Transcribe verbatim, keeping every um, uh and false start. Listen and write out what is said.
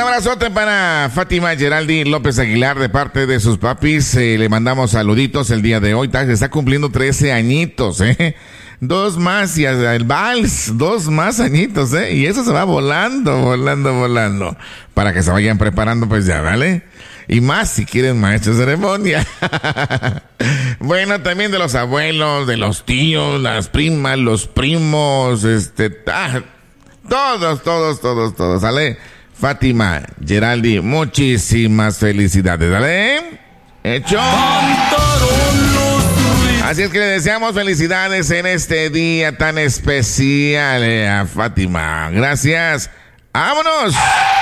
abrazote para Fátima Geraldi López Aguilar de parte de sus papis. Eh, le mandamos saluditos el día de hoy. Está cumpliendo trece añitos, ¿eh? Dos más y el vals, dos más añitos, ¿eh? Y eso se va volando, volando, volando. Para que se vayan preparando, pues ya, ¿vale? Y más si quieren maestro de ceremonia. Bueno, también de los abuelos, de los tíos, las primas, los primos, este... Ah, todos, todos, todos, todos, ¿sale? Fátima Geraldi, muchísimas felicidades, ¿vale? Hecho. Así es que le deseamos felicidades en este día tan especial eh, a Fátima. Gracias. ¡Vámonos!